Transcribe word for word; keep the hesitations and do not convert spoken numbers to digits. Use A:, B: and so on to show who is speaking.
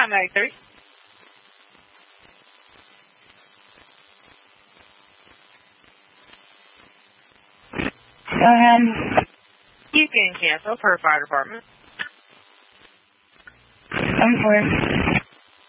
A: nine nine three.
B: Go ahead.
A: You can cancel per fire department.
B: I'm for it.